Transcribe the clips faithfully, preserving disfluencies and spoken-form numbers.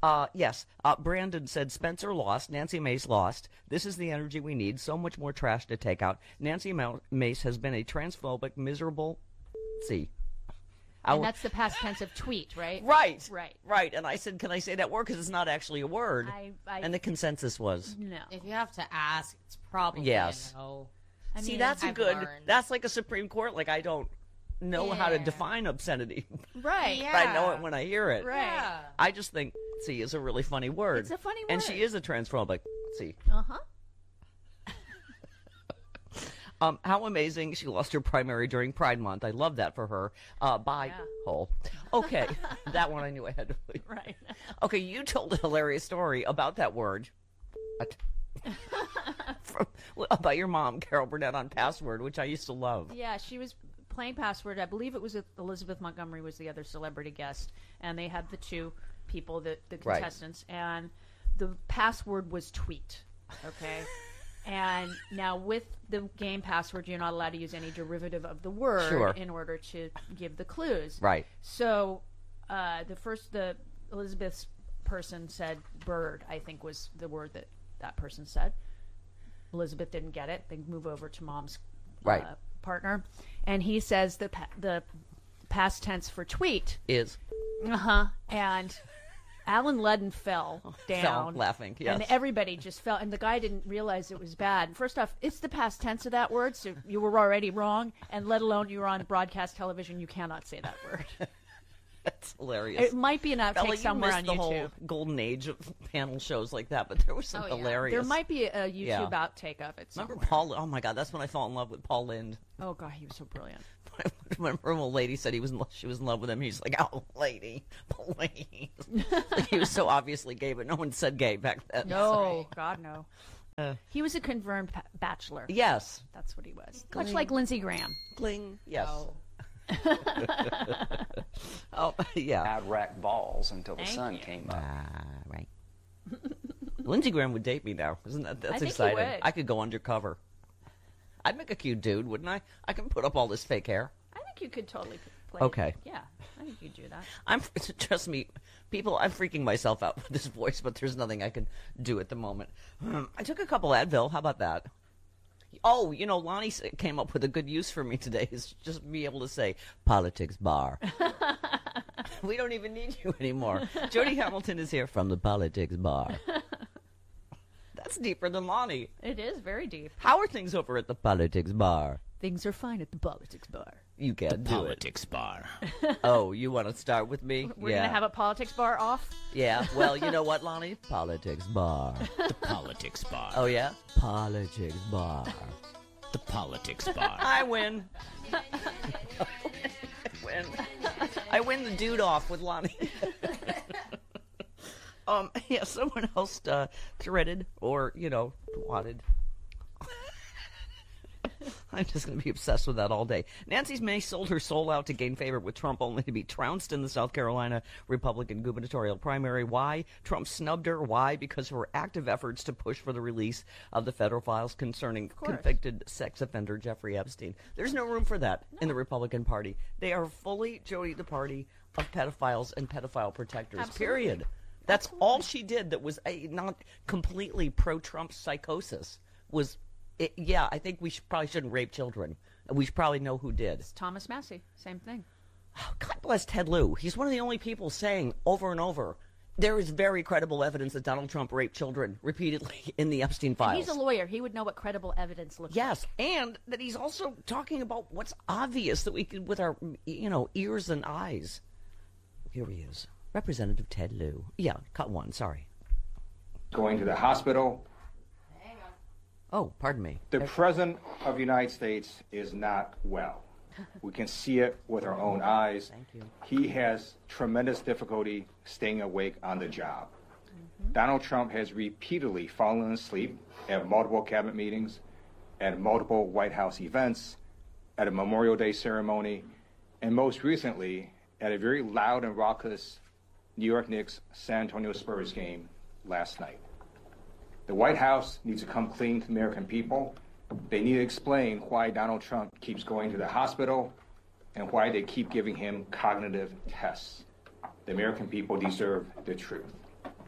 Uh, yes. Uh, Brandon said Spencer lost. Nancy Mace lost. This is the energy we need. So much more trash to take out. Nancy Ma- Mace has been a transphobic, miserable. Let's see. And that's the past tense of tweet, right? Right. Right. Right. And I said, can I say that word? Because it's not actually a word. I, I, and the consensus was. No. If you have to ask, it's probably yes. a no. I See, mean, that's a I've good. learned. That's like a Supreme Court. Like, I don't know how to Yeah. define obscenity. Right. Yeah. But I know it when I hear it. Right. Yeah. I just think, see, is a really funny word. It's a funny And word. she is a transphobic. See. Uh-huh. Um, how amazing. She lost her primary during Pride Month. I love that for her. Uh, bye, Yeah. hole. Okay. That one I knew I had to leave. Right. Okay, you told a hilarious story about that word. From, about your mom, Carol Burnett, on Password, which I used to love. Yeah, she was playing Password. I believe it was Elizabeth Montgomery was the other celebrity guest, and they had the two people, the, the Right. contestants, and the password was tweet. Okay. And now with the game Password, you're not allowed to use any derivative of the word Sure. in order to give the clues. Right. So uh, the first, the Elizabeth's person said bird, I think was the word that that person said. Elizabeth didn't get it. They move over to mom's Right. uh, partner. And he says the pa- the past tense for tweet. Is. Uh-huh. And Alan Ludden fell down. Fell laughing, yes. And everybody just fell. And the guy didn't realize it was bad. First off, it's the past tense of that word, so you were already wrong. And let alone you were on broadcast television, you cannot say that word. That's hilarious. It might be an outtake Bella, you somewhere missed on the YouTube. whole golden age of panel shows like that, but there was some Oh, yeah. hilarious. There might be a YouTube Yeah. outtake of it somewhere. Remember Paul? Oh my God, that's when I fell in love with Paul Lind. Oh, God, he was so brilliant. I remember when a lady said he was in love, she was in love with him. He's like, "Oh, lady, please." Like, he was so obviously gay, but no one said gay back then. No, God, no. Uh, He was a confirmed pa- bachelor. yes. That's what he was. Much like Lindsey Graham. Gling. Yes. Oh. Oh, yeah. I'd rack balls until the Thank sun you. came up. Ah, right. Lindsey Graham would date me now. Isn't that that's I think he exciting? would. I could go undercover. I'd make a cute dude, wouldn't I? I can put up all this fake hair. I think you could totally play. Okay. Yeah, I think you'd do that. I'm trust me, people. I'm freaking myself out with this voice, but there's nothing I can do at the moment. Um, I took a couple Advil. How about that? Oh, you know, Lonnie s- came up with a good use for me today. Is just be able to say politics bar. We don't even need you anymore. Jody Hamilton is here from the politics bar. That's deeper than Lonnie. It is very deep. How are things over at the politics bar? Things are fine at the politics bar. You can't do Politics bar. it. Oh, you want to start with me? We're yeah. gonna have a politics bar off. Yeah. Well, you know what, Lonnie? Politics bar. The politics bar. Oh yeah. Politics bar. The politics bar. I win. I win. I win the dude off with Lonnie. um. Yeah. Someone else uh, threaded or you know wanted. I'm just going to be obsessed with that all day. Nancy Mace sold her soul out to gain favor with Trump, only to be trounced in the South Carolina Republican gubernatorial primary. Why? Trump snubbed her. Why? Because of her active efforts to push for the release of the federal files concerning convicted sex offender Jeffrey Epstein. There's no room for that in the Republican Party. They are fully, Jody, the party of pedophiles and pedophile protectors, Absolutely. period. That's all she did that was a not completely pro-Trump psychosis. Was it, yeah, I think we should, probably shouldn't rape children. We should probably know who did. It's Thomas Massey, same thing. God bless Ted Lieu. He's one of the only people saying over and over, there is very credible evidence that Donald Trump raped children repeatedly in the Epstein files. He's a lawyer. He would know what credible evidence looks Yes, and that he's also talking about what's obvious that we could, with our, you know, ears and eyes. Here he is, Representative Ted Lieu. Yeah, cut one. Sorry. Going to the hospital. Oh, pardon me. The President of the United States is not well. We can see it with our own eyes. Thank you. He has tremendous difficulty staying awake on the job. Donald Trump has repeatedly fallen asleep at multiple cabinet meetings, at multiple White House events, at a Memorial Day ceremony, and most recently at a very loud and raucous New York Knicks San Antonio Spurs game last night. The White House needs to come clean to the American people. They need to explain why Donald Trump keeps going to the hospital and why they keep giving him cognitive tests. The American people deserve the truth.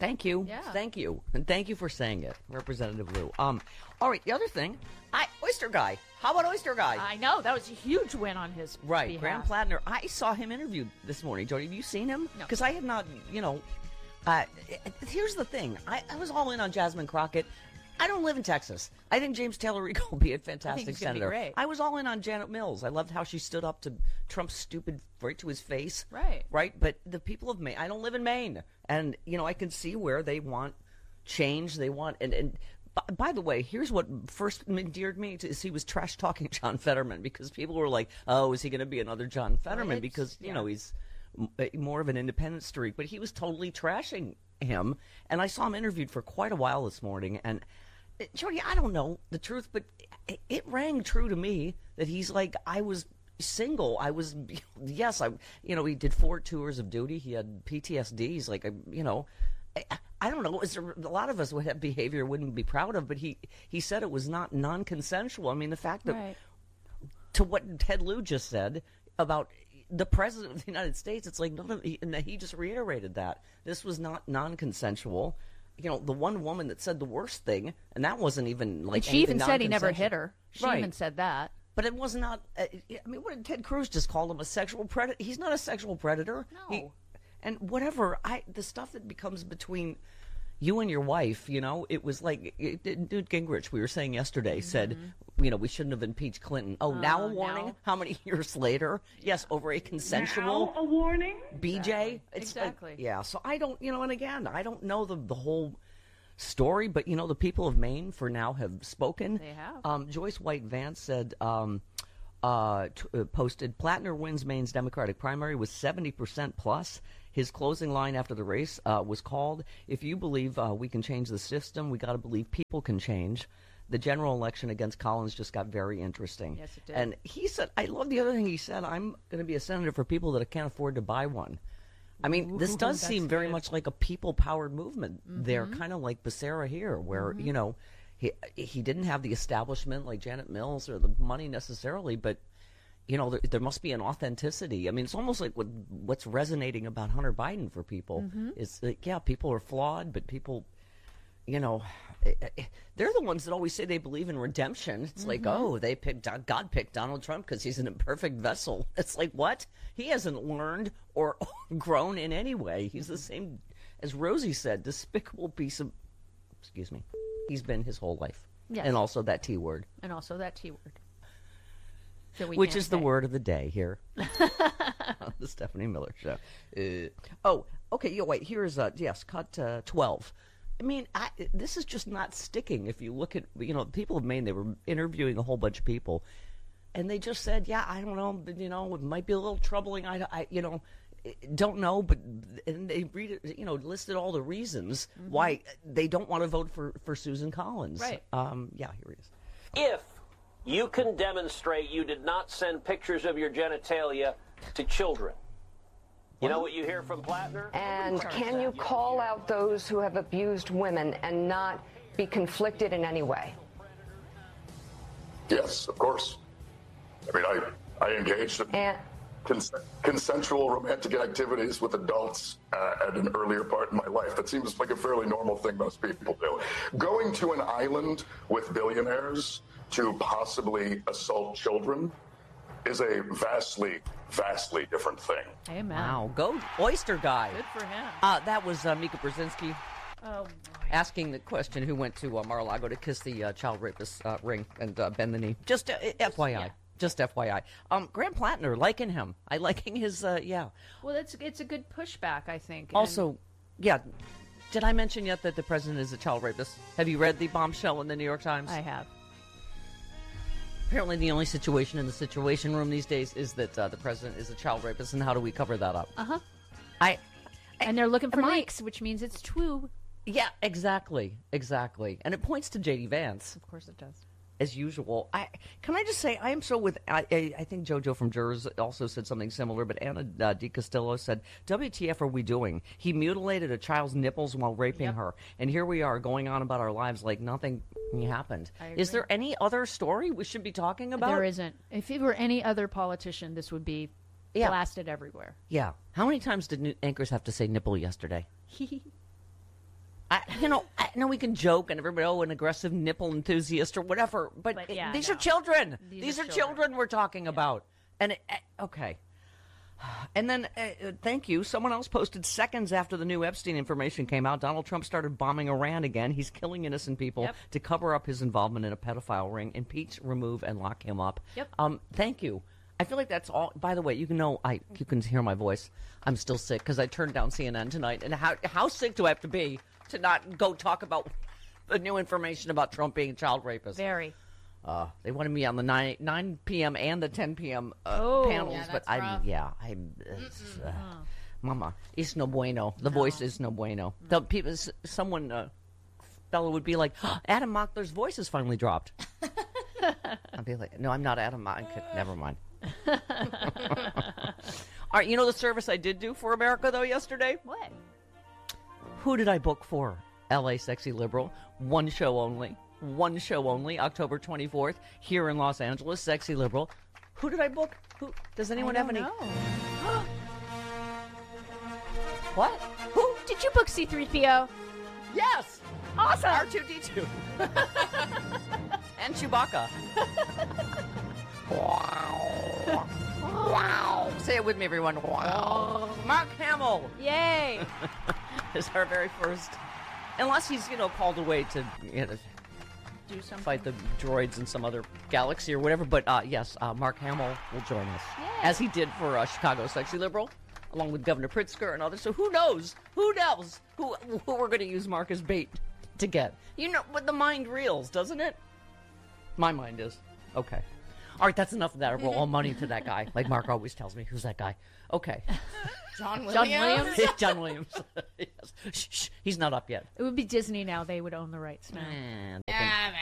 Thank you. Yeah. Thank you. And thank you for saying it, Representative Lou. Um, all right, the other thing, I Oyster Guy. How about Oyster Guy? I know. That was a huge win on his right, behalf. Graham Plattner. I saw him interviewed this morning. Jody, have you seen him? No. Because I had not, you know, uh, here's the thing. I, I was all in on Jasmine Crockett. I don't live in Texas. I think James Taylor Rico will be a fantastic he's gonna be senator. great. I was all in on Janet Mills. I loved how she stood up to Trump's stupid right to his face. Right. Right. But the people of Maine, I don't live in Maine. And, you know, I can see where they want change. They want, and, and by, by the way, here's what first endeared me to is he was trash talking John Fetterman because people were like, oh, is he going to be another John Fetterman? it's- Because, you yeah. know, he's m- more of an independent streak. But he was totally trashing him. And I saw him interviewed for quite a while this morning. And, uh, Jody, I don't know the truth, but it, it rang true to me that he's like, I was single. I was, yes, I, you know, he did four tours of duty. He had P T S D. He's like, I- you know, I, I don't know. Is there, a lot of us would have behavior wouldn't be proud of, but he, he said it was not non-consensual. I mean, the fact that, Right. to what Ted Lieu just said about the president of the United States, it's like, none of, he, and he just reiterated that. This was not non-consensual. You know, the one woman that said the worst thing, and that wasn't even like And she anything even said he never non-consensual. hit her. She Right. even said that. But it was not. Uh, I mean, what did Ted Cruz just call him a sexual predator? He's not a sexual predator. No. He, and whatever, I the stuff that becomes between you and your wife, you know, it was like it, it, Newt Gingrich. We were saying yesterday said, you know, we shouldn't have impeached Clinton. Oh, now a warning. now. How many years later? Yes, over a consensual Now a warning? B J. It's like- Exactly. yeah. So I don't, you know, and again, I don't know the the whole story, but you know, the people of Maine for now have spoken. They have. Um, Joyce White Vance said, um, uh, t- uh, posted, Plattner wins Maine's Democratic primary with seventy percent plus. His closing line after the race uh, was called, if you believe uh, we can change the system, we got to believe people can change. The general election against Collins just got very interesting. Yes, it did. And he said, I love the other thing he said, I'm going to be a senator for people that can't afford to buy one. I mean, this Ooh, does that's seem very good. much like a people-powered movement there, kind of like Becerra here, where, you know, he he didn't have the establishment like Janet Mills or the money necessarily, but, you know, there, there must be an authenticity. I mean, it's almost like what what's resonating about Hunter Biden for people is, like, yeah, people are flawed, but people, you know, eh, eh, they're the ones that always say they believe in redemption. It's like, oh, they picked God picked Donald Trump because he's an imperfect vessel. It's like, what? He hasn't learned or grown in any way. He's the same, as Rosie said, despicable piece of, excuse me, he's been his whole life. Yes. And also that T word, And also that T word. That we which can't is the say. word of the day here on the Stephanie Miller Show. Uh, oh, okay. Yeah, wait. Here's uh, yes, cut uh, twelve. I mean, I, this is just not sticking. If you look at, you know, people of Maine, they were interviewing a whole bunch of people, and they just said, "Yeah, I don't know, but, you know, it might be a little troubling. I, I you know, don't know." But and they read it, you know, listed all the reasons why they don't want to vote for for Susan Collins. Right. Um. Yeah. Here it is. If you can demonstrate you did not send pictures of your genitalia to children. You know what you hear from Plattner? And can you call out those who have abused women and not be conflicted in any way? Yes, of course. I mean, I, I engaged in And cons- consensual romantic activities with adults uh, at an earlier part in my life. That seems like a fairly normal thing most people do. Going to an island with billionaires to possibly assault children is a vastly, vastly different thing. Amen. Wow. Go Oyster Guy. Good for him. Uh, that was uh, Mika Brzezinski Oh, boy. asking the question who went to uh, Mar-a-Lago to kiss the uh, child rapist uh, ring and uh, bend the knee. Just uh, F Y I. yeah. Just F Y I. Um, Graham Plattner, liking him. I liking his, uh, yeah. Well, it's it's a good pushback, I think. and- Also, yeah, did I mention yet that the president is a child rapist? Have you read the bombshell in the New York Times? I have. Apparently the only situation in the Situation Room these days is that uh, the president is a child rapist, and how do we cover that up? Uh huh. I, And they're looking for Am I- leaks, which means it's true. yeah, exactly, exactly. And it points to J D Vance. Of course, it does. As usual. I can I just say I am so with I I, I think JoJo from Jurors also said something similar, but Anna uh, DiCastillo said, "W T F are we doing? He mutilated a child's nipples while raping Yep. her, and here we are going on about our lives like nothing happened." I Is agree. there any other story we should be talking about? There isn't. If it were any other politician, this would be Yeah. blasted everywhere. Yeah. How many times did new anchors have to say nipple yesterday? I, you know, I know we can joke and everybody, oh, an aggressive nipple enthusiast or whatever, but, But, yeah, these no. are children. These, These are are children, children. we're talking about. And, it, uh, okay. And then, uh, uh, thank you, someone else posted seconds after the new Epstein information came out, Donald Trump started bombing Iran again. He's killing innocent people Yep. to cover up his involvement in a pedophile ring. Impeach, remove, and lock him up. Yep. Um, thank you. I feel like that's all. By the way, you can know I you can hear my voice. I'm still sick because I turned down C N N tonight. And how how sick do I have to be to not go talk about the new information about Trump being a child rapist? Very. Uh, they wanted me on the nine nine p.m. and the ten p.m. Uh, Oh. panels, Yeah, but that's I'm rough. yeah I'm. Uh, Mama, it's no bueno. The voice is no bueno. The people, s- someone, uh, fellow would be like, oh, Adam Mockler's voice has finally dropped. I'd be like, no, I'm not Adam Mockler. Never mind. All right, you know the service I did do for America though yesterday? What? Who did I book for? L A Sexy Liberal. One show only. One show only. October twenty-fourth here in Los Angeles. Sexy Liberal. Who did I book? Who does anyone I have don't any? know. What? Who did you book C three P O? Yes. Awesome. R two D two. And Chewbacca. Wow. Wow. Say it with me, everyone. Wow. Mark Hamill Yay. is our very first. Unless he's, you know, called away to you know, Do something. fight the droids in some other galaxy or whatever. But uh, yes, uh, Mark Hamill will join us. Yay. As he did for uh, Chicago Sexy Liberal, along with Governor Pritzker and others. So who knows? Who knows who, who we're going to use Mark as bait to get? You know, but the mind reels, doesn't it? My mind is. Okay. All right, that's enough of that. I roll all money to that guy. Like Mark always tells me, who's that guy? Okay. John Williams. John Williams. John Williams. Yes. Shh, shh, he's not up yet. It would be Disney now. They would own the rights now. Man, they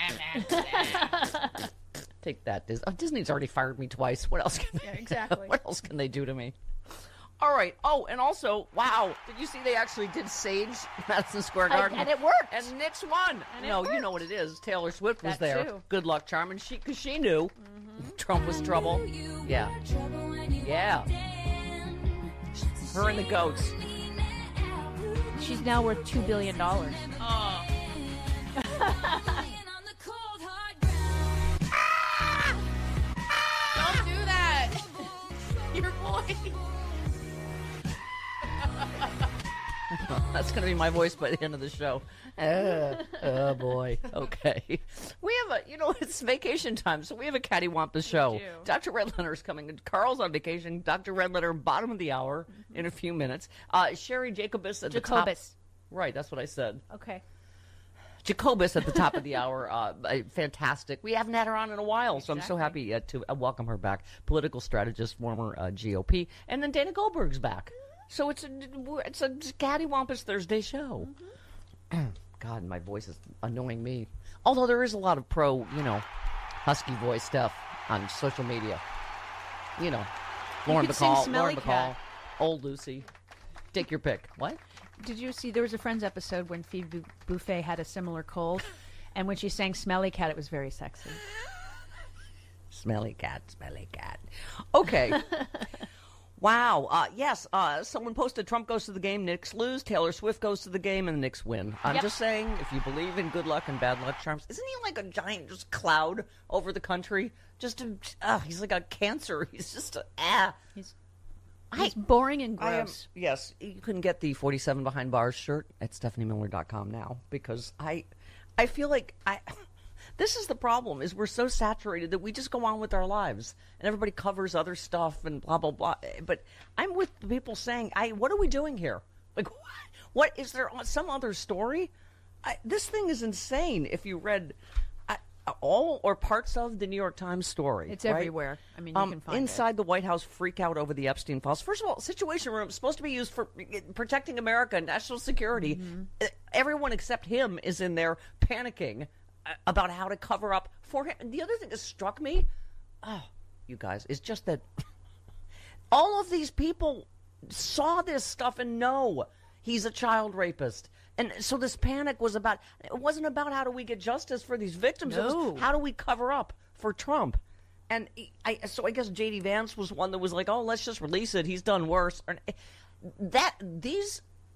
can take that. Dis- oh, Disney's already fired me twice. What else can they, Yeah, exactly. what else can they do to me? All right. Oh, and also, wow, did you see they actually did Sage Madison Square I- Garden? and it worked. And Knicks won. And it no, you worked. know what it is. Taylor Swift was That there. too. Good luck, charm. And she, because she knew Trump was trouble. Yeah. Yeah. Her and the goats. She's now worth two billion dollars. Oh. Don't do that. Your voice. That's going to be my voice by the end of the show. Uh, oh, boy. Okay. We have a, you know, it's vacation time, so we have a cattywampus show. do. Doctor Redletter's coming. Carl's on vacation. Doctor Redletter, bottom of the hour in a few minutes. Uh, Sherry Jacobus at the top. Jacobus. Right, that's what I said. Okay. Jacobus at the top of the hour. Uh, uh, fantastic. We haven't had her on in a while, so I'm so Exactly. happy uh, to uh, welcome her back. Political strategist, former uh, G O P. And then Dana Goldberg's back. So it's a, it's a cattywampus Thursday show. God, my voice is annoying me. Although there is a lot of pro, you know, husky voice stuff on social media. You know, Lauren could sing Bacall, Smelly Lauren Bacall, Cat. Old Lucy. Take your pick. What? Did you see there was a Friends episode when Phoebe Buffet had a similar cold, and when she sang "Smelly Cat," it was very sexy. Smelly cat, smelly cat. Okay. Wow. Uh, yes, uh, someone posted Trump goes to the game, Knicks lose. Taylor Swift goes to the game, and the Knicks win. I'm Yep. just saying, if you believe in good luck and bad luck charms, isn't he like a giant just cloud over the country? Just a, uh, he's like a cancer. He's just a, ah. He's I- he's boring and I am, gross. yes, you can get the forty-seven Behind Bars shirt at stephanie miller dot com now because I, I feel like I, this is the problem is we're so saturated that we just go on with our lives and everybody covers other stuff and blah blah blah. But I'm with the people saying, I what are we doing here? Like, what is there some other story? I, this thing is insane. If you read. I, all or parts of the New York Times story. It's right? everywhere. I mean, you Um, can find inside the White House freak out over the Epstein files. First of all, Situation Room is supposed to be used for protecting America and national security. Mm-hmm. Uh, Everyone except him is in there panicking uh, about how to cover up for him. The other thing that struck me, oh, you guys, is just that all of these people saw this stuff and know he's a child rapist. And so this panic was about, it wasn't about how do we get justice for these victims. It No. was how do we cover up for Trump? And I, so I guess J D Vance was one that was like, oh, let's just release it. He's done worse. Or, that, these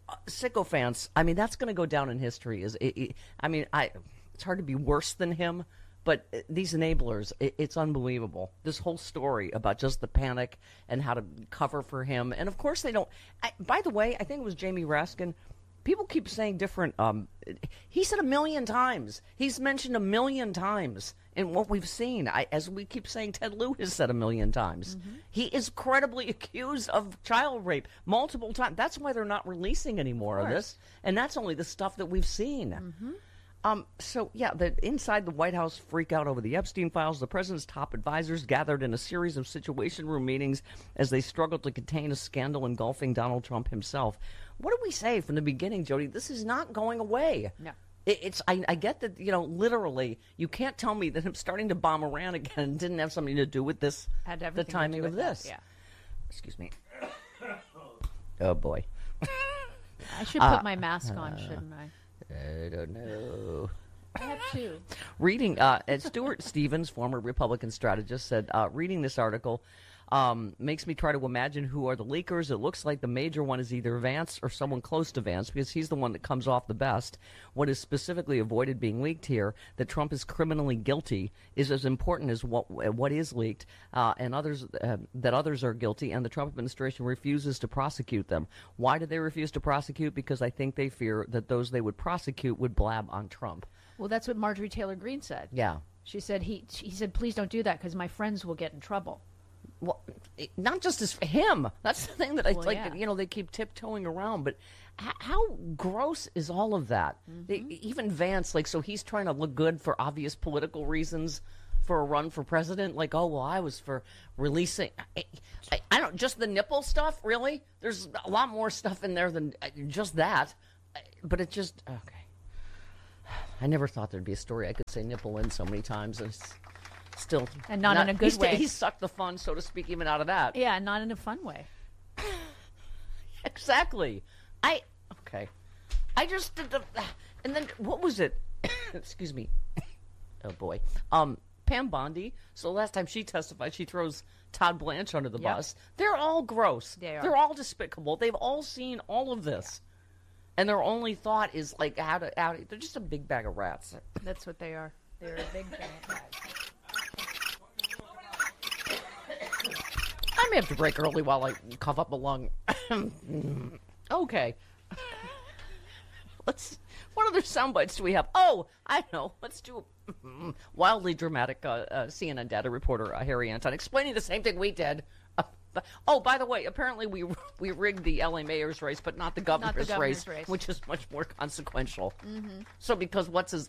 uh, sycophants. I mean, that's going to go down in history. Is it, it, I mean, I it's hard to be worse than him, but uh, these enablers, it, it's unbelievable. This whole story about just the panic and how to cover for him, and of course they don't. I, by the way, I think it was Jamie Raskin. People keep saying different. Um, he said a million times. He's mentioned a million times in what we've seen. I, as we keep saying, Ted Lieu has said a million times. Mm-hmm. He is credibly accused of child rape multiple times. That's why they're not releasing any more of, of this. And that's only the stuff that we've seen. Mm-hmm. Um, so, yeah, the, inside the White House freak out over the Epstein files. The president's top advisors gathered in a series of Situation Room meetings as they struggled to contain a scandal engulfing Donald Trump himself. What did we say from the beginning, Jody? This is not going away. No. It, it's I, I get that, you know, literally, you can't tell me that him starting to bomb Iran again didn't have something to do with this, Had the everything to timing do of with that, this. yeah. Excuse me. Oh, boy. I should put my mask on, shouldn't I? I don't know. I have two. Reading, uh, Stuart Stevens, former Republican strategist, said, uh, reading this article um, makes me try to imagine who are the leakers. It looks like the major one is either Vance or someone close to Vance, because he's the one that comes off the best. What is specifically avoided being leaked here, that Trump is criminally guilty, is as important as what what is leaked, uh, and others uh, that others are guilty, and the Trump administration refuses to prosecute them. Why do they refuse to prosecute? Because I think they fear that those they would prosecute would blab on Trump. Well, that's what Marjorie Taylor Greene said. Yeah. She said, he, he said, please don't do that because my friends will get in trouble. Well, it, not just as him. That's the thing that I Well, like. yeah. You know, they keep tiptoeing around, but h- how gross is all of that? Mm-hmm. They, even Vance, like, so he's trying to look good for obvious political reasons for a run for president. Like, oh well, I was for releasing. I, I, I don't just the nipple stuff. Really, there's a lot more stuff in there than uh, just that. But it just okay. I never thought there'd be a story I could say nipple in so many times and it's still And not in a good he's, way. He sucked the fun, so to speak, even out of that. Yeah, not in a fun way. Exactly. I okay. I just did the and then what was it? Excuse me. Oh boy. Um, Pam Bondi. So last time she testified, she throws Todd Blanche under the Yep. bus. They're all gross. They are. They're all despicable. They've all seen all of this. And their only thought is like how to how to, they're just a big bag of rats. That's what they are. They're a big giant rat. I may have to break early while I cough up a lung. Okay. Let's. What other sound bites do we have? Oh, I know. Let's do a wildly dramatic uh, uh, C N N data reporter, uh, Harry Anton, explaining the same thing we did. Uh, but, oh, by the way, apparently we we rigged the L A mayor's race, but not the governor's, Not the governor's race, race. which is much more consequential. Mm-hmm. So because what's his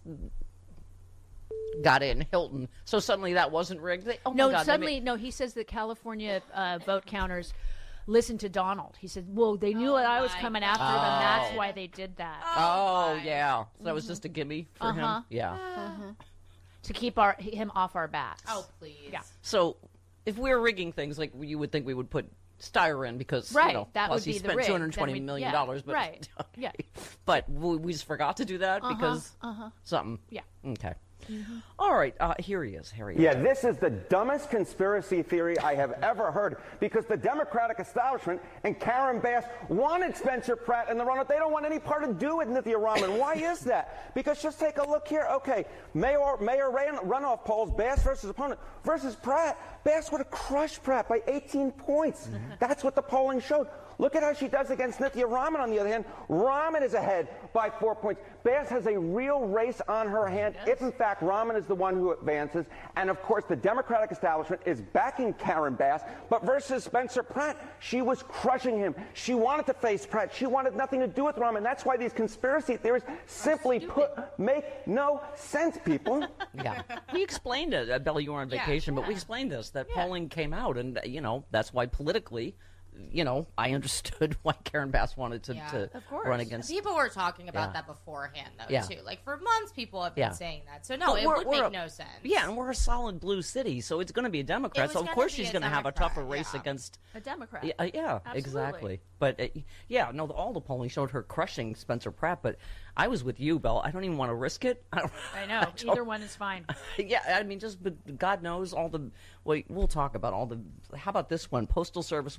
got in Hilton, so suddenly that wasn't rigged. They, oh No, my God, they suddenly, made- no, he says that California uh, vote counters listened to Donald. He said, well, they knew that I was my coming after them. God. That's why they did that. Oh, my. yeah. So that was just a gimme for Uh-huh. him? Yeah. To keep our him off our backs. Oh, please. Yeah. So if we were rigging things, like you would think we would put Steyer in because, Right, you know, that plus would he be the spent rig. two hundred Then twenty we'd- million yeah, dollars. But, right, yeah. But we, we just forgot to do that Uh-huh, because uh-huh. something. Yeah. Okay. All right. Uh, here he is, Harry. Yeah, this is the dumbest conspiracy theory I have ever heard because the Democratic establishment and Karen Bass wanted Spencer Pratt in the runoff. They don't want any part to do with Nithya Raman. Why is that? Because just take a look here. Okay, mayor mayor ran, runoff polls, Bass versus opponent versus Pratt. Bass would have crushed Pratt by eighteen points. That's what the polling showed. Look at how she does against Nithya Raman, on the other hand. Raman is ahead by four points. Bass has a real race on her hand if, in fact, Raman is the one who advances. And, of course, the Democratic establishment is backing Karen Bass. But versus Spencer Pratt, she was crushing him. She wanted to face Pratt. She wanted nothing to do with Raman. That's why these conspiracy theories simply put make no sense, people. Yeah. We explained it. Uh, Bella, you were on Yeah, vacation, but we yeah. explained this, that Yeah. polling came out. And, uh, you know, that's why politically, you know, I understood why Karen Bass wanted to, Yeah. to Of course. run against. People were talking about Yeah. that beforehand, though, Yeah. too. Like, for months, people have been Yeah. saying that. So, no, But it we're- would we're make a- no sense. Yeah, and we're a solid blue city, so it's going to be a Democrat. It was So, of gonna course, be she's a going to have a tougher Democrat, race yeah. against. A Democrat. Yeah, uh, yeah Absolutely. exactly. But, uh, yeah, no, all the polling showed her crushing Spencer Pratt, but I was with you, Belle. I don't even want to risk it. I, don't, I know. don't- Either one is fine. Yeah, I mean, just but God knows all the. Wait, we'll talk about all the. How about this one? Postal Service won't deliver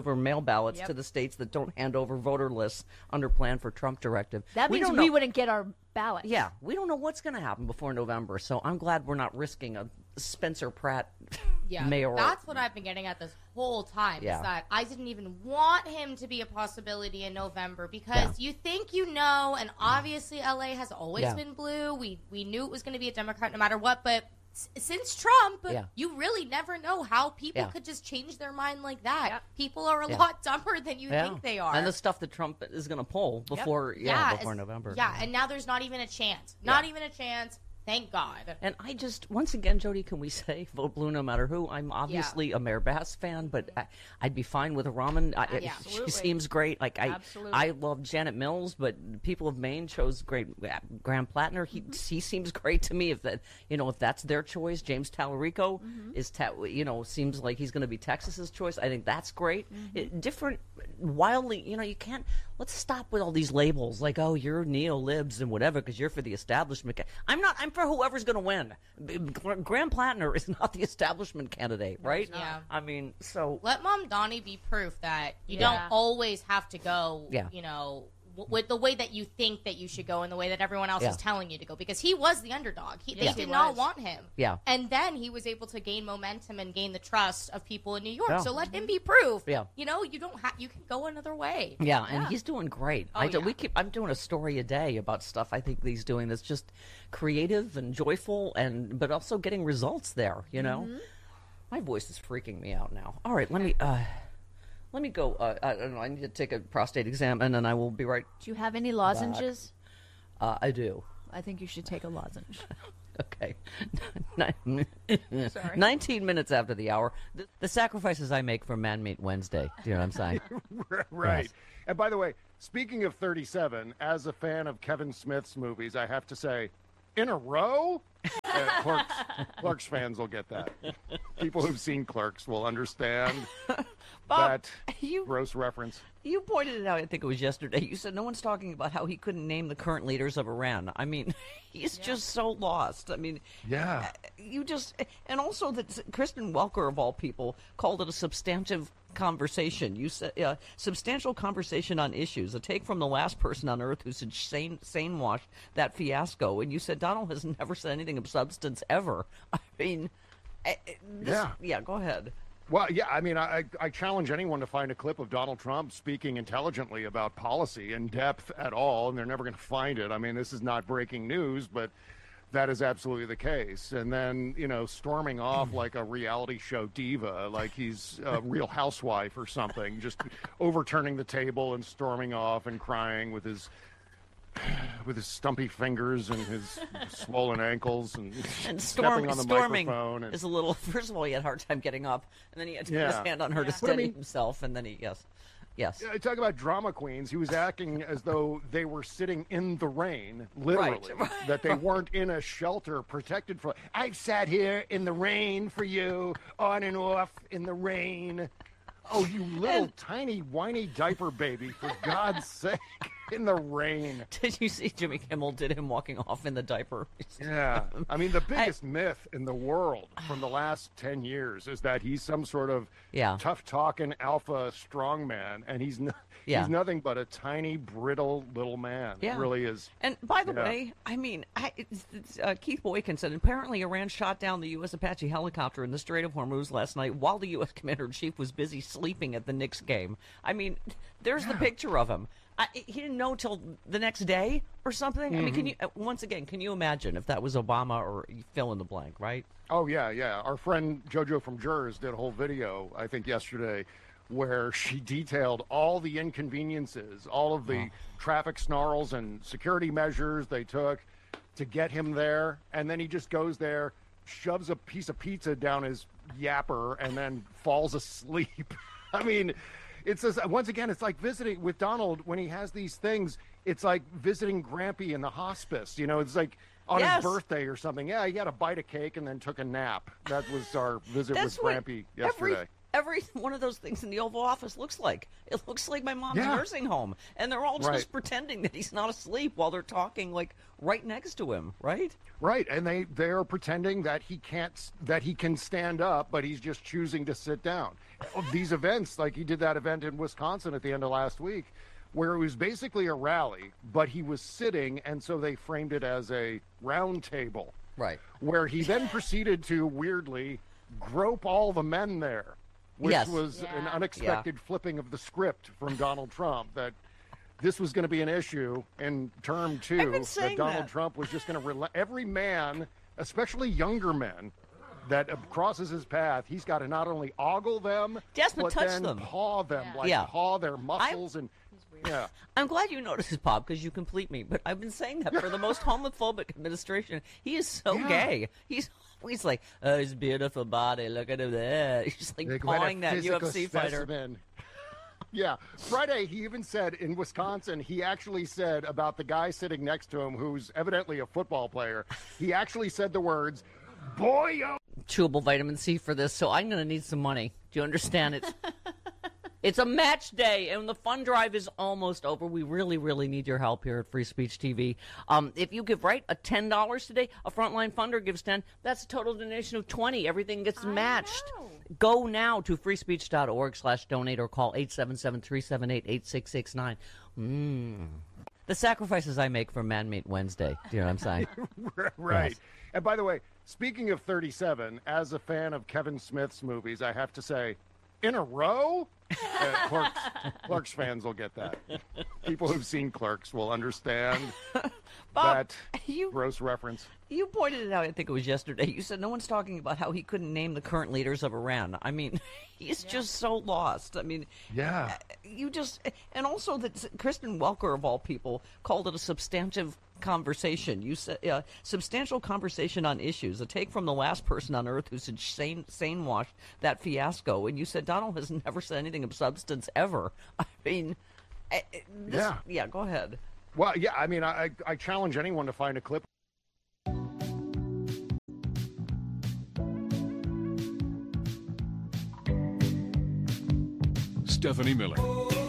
over mail ballots Yep. to the states that don't hand over voter lists under plan for Trump directive. That means don't we know- wouldn't get our ballots. Yeah, we don't know what's going to happen before November, so I'm glad we're not risking a Spencer Pratt Yeah, mayoral. that's what I've been getting at this whole time. Yeah. Is that I didn't even want him to be a possibility in November because Yeah. you think you know, and obviously L A has always Yeah. been blue. We we knew it was going to be a Democrat no matter what, but s- since Trump, Yeah. you really never know how people Yeah. could just change their mind like that. Yep. People are a Yeah. lot dumber than you Yeah. think they are. And the stuff that Trump is going to pull before, yeah, before it's- November. Yeah, and now there's not even a chance. Not Yeah. even a chance. Thank God. And I just, once again, Jody, can we say vote blue no matter who? I'm obviously a Mayor Bass fan, but I, I'd be fine with a Raman. I, Yeah. she Absolutely. seems great. Like I, Absolutely. I love Janet Mills, but people of Maine chose great. uh, Graham Plattner, he he seems great to me. If that, you know, if that's their choice, James Tallarico is, ta- you know, seems like he's going to be Texas's choice. I think that's great. It, different, wildly, you know, you can't. Let's stop with all these labels like, oh, you're neo-libs and whatever because you're for the establishment. I'm not. I'm for whoever's going to win. Graham Plattner is not the establishment candidate, right? Yeah. I mean, so Let Mom Donnie be proof that you Yeah. don't always have to go, Yeah. you know, w- with the way that you think that you should go and the way that everyone else Yeah. is telling you to go. Because he was the underdog. He, Yes, they he did not was. want him. Yeah. And then he was able to gain momentum and gain the trust of people in New York. Yeah. So let him be proof. Yeah. You know, you don't have, you can go another way. yeah, and he's doing great. Oh, I do, yeah. we keep. I'm doing a story a day about stuff I think he's doing that's just creative and joyful, and but also getting results there. You know, Mm-hmm. my voice is freaking me out now. All right, let me. Uh, let me go. Uh, I don't know. I need to take a prostate exam, and then I will be right. Do you have any lozenges? Uh, I do. I think you should take a lozenge. Okay. Nine- Sorry. nineteen minutes after the hour. The, the sacrifices I make for Man Meat Wednesday. Do you know what I'm saying? Right. Yes. And by the way, speaking of thirty-seven, as a fan of Kevin Smith's movies, I have to say, in a row? Uh, Clerks, Clerks fans will get that. People who've seen Clerks will understand Bob, that you- gross reference. You pointed it out, I think it was yesterday. You said no one's talking about how he couldn't name the current leaders of Iran. I mean, he's just so lost. I mean, Yeah. you just, and also that Kristen Welker, of all people, called it a substantive conversation. You said uh, substantial conversation on issues, a take from the last person on earth who said sane, sane washed that fiasco. And you said Donald has never said anything of substance ever. I mean, I- I- this, Yeah. yeah, go ahead. Well, yeah, I mean, I, I challenge anyone to find a clip of Donald Trump speaking intelligently about policy in depth at all, and they're never going to find it. I mean, this is not breaking news, but that is absolutely the case. And then, you know, storming off like a reality show diva, like he's a real housewife or something, just overturning the table and storming off and crying with his with his stumpy fingers and his swollen ankles and, And stepping storm, on the storming microphone. And, is a little. First of all, he had a hard time getting up, and then he had to put Yeah. his hand on her to But I steady mean- himself, and then he yes, yes. I talk about drama queens. He was acting as though they were sitting in the rain, literally. Right, right, that they weren't in a shelter protected from. I've sat here in the rain for you, on and off in the rain. Oh, you little tiny whiny diaper baby! For God's sake, in the rain. Did you see Jimmy Kimmel did him walking off in the diaper? Yeah, I mean the biggest myth in the world from the last ten years is that he's some sort of Yeah. tough talking alpha strongman, and he's no, Yeah. he's nothing but a tiny brittle little man. Yeah. It really is. And by the Yeah. way, I mean, I, it's, it's, uh, Keith Boykin said apparently Iran shot down the U S Apache helicopter in the Strait of Hormuz last night while the U S Commander in Chief was busy sleeping at the Knicks game. I mean, there's the picture of him. I, he didn't know till the next day or something. I mean, can you uh, once again? Can you imagine if that was Obama or you fill in the blank, right? Oh yeah, yeah. Our friend JoJo from Jers did a whole video, I think yesterday, where she detailed all the inconveniences, all of the traffic snarls and security measures they took to get him there, and then he just goes there, shoves a piece of pizza down his yapper, and then falls asleep. I mean, it's just, once again, it's like visiting with Donald when he has these things. It's like visiting Grampy in the hospice. You know, it's like on Yes. his birthday or something. Yeah, he had a bite of cake and then took a nap. That was our visit That's with what Grampy every yesterday. every one of those things in the Oval Office looks like. It looks like my mom's Yeah. nursing home, and they're all just Right. pretending that he's not asleep while they're talking like right next to him, right? Right, and they they are pretending that he can't, that he can stand up, but he's just choosing to sit down. these events, like he did that event in Wisconsin at the end of last week, where it was basically a rally, but he was sitting, and so they framed it as a round table. Right. Where he then proceeded to, weirdly, grope all the men there, which Yes. was Yeah. an unexpected Yeah. flipping of the script from Donald Trump, that this was going to be an issue in term two, been that saying Donald that. Trump was just going to rela- every man, especially younger men, that uh, crosses his path, he's got to not only ogle them, Yes, but but touch then them. paw them, Yeah. like Yeah. paw their muscles and yeah. I'm glad you noticed this, Bob, because you complete me. But I've been saying that for the most homophobic administration. He is so Yeah. gay. He's always like, oh, his beautiful body. Look at him there. He's just like Like, what a pawing that U F physical C fighter. specimen. Yeah. Friday, he even said in Wisconsin, he actually said about the guy sitting next to him, who's evidently a football player, he actually said the words, boy, oh. Chewable vitamin C for this, so I'm going to need some money. Do you understand? It's it's a match day, and the fund drive is almost over. We really, really need your help here at Free Speech T V. Um, if you give right a ten dollars today, a Frontline Funder gives ten. That's a total donation of twenty. Everything gets matched. know. Go now to freespeech.org slash donate or call eight seven seven, three seven eight, eight six six nine. Mm. The sacrifices I make for Man Meat Wednesday. Do you know what I'm saying? Right. Yes. And by the way, speaking of thirty-seven, as a fan of Kevin Smith's movies, I have to say, in a row? Uh, Clerks, Clerks fans will get that. People who've seen Clerks will understand Bob, that you- gross reference. You pointed it out, I think it was yesterday. You said no one's talking about how he couldn't name the current leaders of Iran. I mean, he's just so lost. I mean, Yeah. you just, and also that Kristen Welker, of all people, called it a substantive conversation. You said uh, substantial conversation on issues, a take from the last person on earth who's insane, sane washed that fiasco. And you said Donald has never said anything of substance ever. I mean, eh, eh, this, Yeah. yeah, go ahead. Well, yeah, I mean, I, I challenge anyone to find a clip. Stephanie Miller.